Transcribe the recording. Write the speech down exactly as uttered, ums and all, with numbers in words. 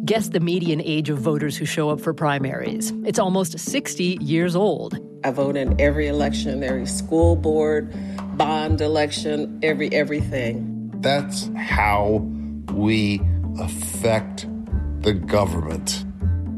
Guess the median age of voters who show up for primaries. It's almost sixty years old. I vote in every election, every school board, bond election, every everything. That's how we affect the government.